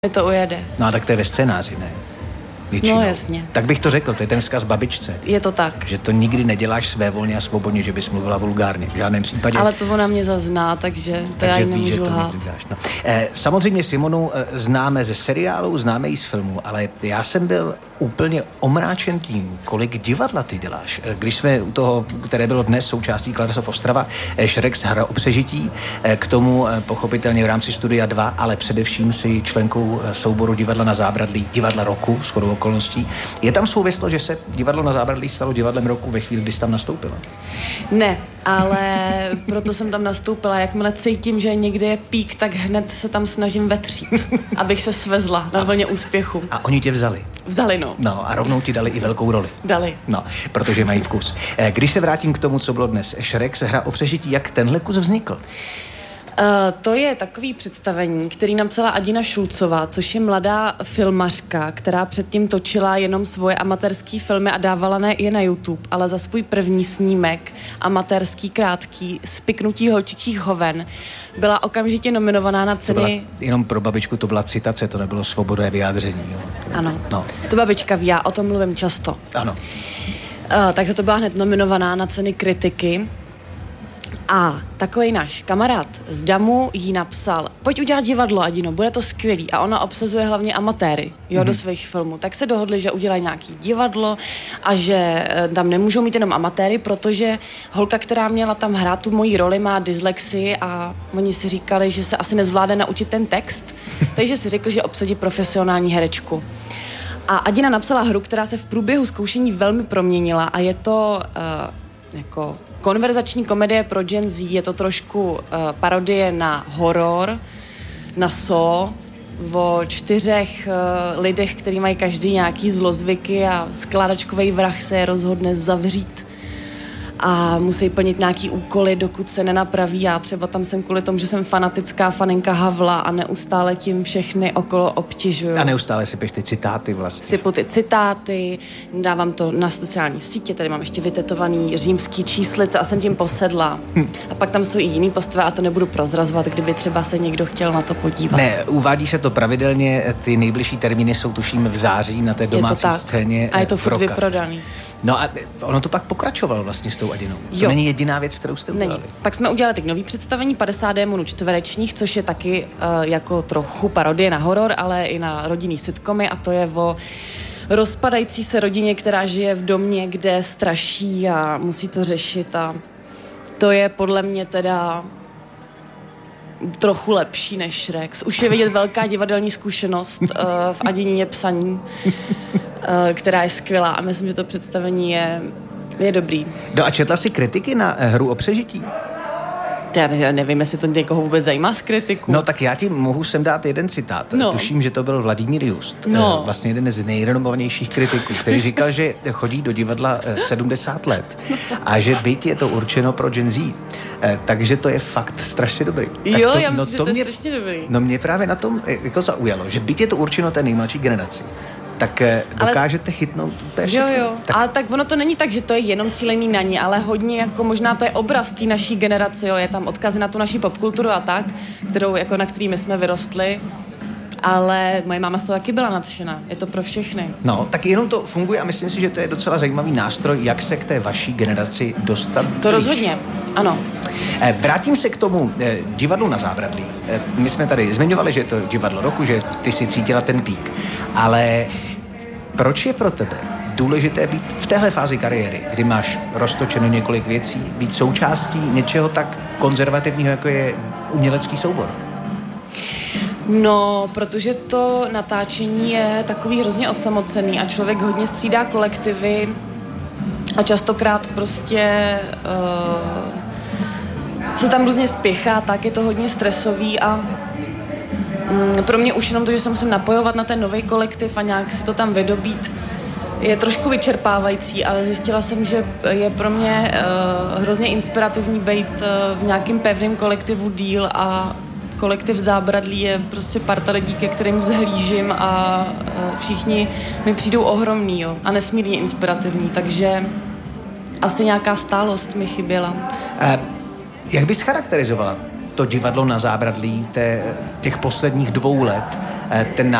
to ujede. No a tak to je ve scénáři, ne? Většinou. No jasně. Tak bych to řekl, to je ten vzkaz babičce. Je to tak. Že to nikdy neděláš svévolně a svobodně, že bys mluvila vulgárně. V žádném případě. Ale to ona mě zazná, takže já ji nemůžu lhát. No. Samozřejmě Simonu známe ze seriálu, známe ji z filmu, ale já jsem byl úplně omráčen tím, kolik divadla ty děláš. Když jsme u toho, které bylo dnes součástí Kladesov Ostrava, Šrex hra o přežití, k tomu pochopitelně v rámci Studia 2, ale především si členkou souboru Divadla na zábradlí, Divadla roku, shodou okolností. Je tam souvislo, že se Divadlo na zábradlí stalo Divadlem roku ve chvíli, kdy jsi tam nastoupila? Ne, ale proto jsem tam nastoupila. Jakmile cítím, že někde je pík, tak hned se tam snažím vetřít, abych se svezla na vlně úspěchu. A oni tě vzali? Vzali, no. No a rovnou ti dali i velkou roli. Dali. No, protože mají vkus. Když se vrátím k tomu, co bylo dnes, Šrex hra o přežití, jak tenhle kus vznikl? To je takový představení, který nám psala Adina Šulcová, což je mladá filmařka, která předtím točila jenom svoje amatérský filmy a dávala je na YouTube, ale za svůj první snímek, amatérský krátký, Spiknutí holčičích hoven, byla okamžitě nominovaná na ceny... Jenom pro babičku to byla citace, to nebylo svobodné vyjádření. Jo? Ano, no. To babička ví, já o tom mluvím často. Ano. Takže to byla hned nominovaná na ceny kritiky. A takový náš kamarád z Damu jí napsal, pojď udělat divadlo, Adino, bude to skvělý. A ona obsazuje hlavně amatéry, do svých filmů. Tak se dohodli, že udělají nějaký divadlo a že tam nemůžou mít jenom amatéry, protože holka, která měla tam hrát tu moji roli, má dyslexii a oni si říkali, že se asi nezvládne naučit ten text, takže si řekli, že obsadí profesionální herečku. A Adina napsala hru, která se v průběhu zkoušení velmi proměnila a je to jako konverzační komedie pro Gen Z, je to trošku parodie na horor, na Saw, o 4 lidech, kteří mají každý nějaký zlozvyky a skládačkovej vrah se je rozhodne zavřít a musí plnit nějaký úkoly, dokud se nenapraví. Já třeba tam jsem kvůli tomu, že jsem fanatická faninka Havla a neustále tím všechny okolo obtěžuju. A neustále sypeš ty citáty vlastně. Sypu ty citáty, dávám to na sociální sítě, tady mám ještě vytetovaný římský číslice a jsem tím posedla. A pak tam jsou i jiný postavy a to nebudu prozrazovat, kdyby třeba se někdo chtěl na to podívat. Ne, uvádí se to pravidelně, ty nejbližší termíny jsou tuším v září na té domácí scéně. A je to furt vyprodaný. No a ono to pak pokračovalo vlastně s tou Adinou. To není jediná věc, kterou jste udělali. Pak jsme udělali tak nový představení 50 démonů čtverečních, což je taky jako trochu parodie na horor, ale i na rodinný sitcomy a to je o rozpadající se rodině, která žije v domě, kde straší a musí to řešit a to je podle mě teda trochu lepší než Šrex. Už je vidět velká divadelní zkušenost v Adině psaní, která je skvělá a myslím, že to představení je dobrý. No a četla jsi kritiky na hru o přežití? Já nevím, jestli to někoho vůbec zajímá z kritiku. No tak já ti mohu sem dát jeden citát. No. Tuším, že to byl Vladimír Just, vlastně jeden z nejrenomovanějších kritiků, který říkal, že chodí do divadla 70 let a že byť je to určeno pro Gen Z. Takže to je fakt strašně dobrý. Jo, já myslím, že to je strašně dobrý. No mě právě na tom jako zaujalo, že byť je to určeno té nejmladší generaci, tak dokážete chytnout úplně všechno. Jo. Ale tak ono to není tak, že to je jenom cílený na ní, ale hodně jako možná to je obraz té naší generace, je tam odkazy na tu naší popkulturu a tak, na který my jsme vyrostli. Ale moje máma z toho taky byla nadšená. Je to pro všechny. No, tak jenom to funguje a myslím si, že to je docela zajímavý nástroj, jak se k té vaší generaci dostat. To rozhodně, ano. Vrátím se k tomu divadlu na zábradlí. My jsme tady zmiňovali, že je to divadlo roku, že ty si cítila ten pík. Ale proč je pro tebe důležité být v téhle fázi kariéry, kdy máš roztočeno několik věcí, být součástí něčeho tak konzervativního, jako je umělecký soubor? No, protože to natáčení je takový hrozně osamocený a člověk hodně střídá kolektivy a častokrát prostě se tam různě spěchá, tak je to hodně stresový a pro mě už jenom to, že se musím napojovat na ten nový kolektiv a nějak si to tam vydobít, je trošku vyčerpávající, ale zjistila jsem, že je pro mě hrozně inspirativní být v nějakým pevným kolektivu díl a kolektiv Zábradlí je prostě parta lidí, ke kterým vzhlížím a všichni mi přijdou ohromný a nesmírně inspirativní, takže asi nějaká stálost mi chyběla. Jak bys charakterizovala to divadlo na Zábradlí těch posledních 2 let ten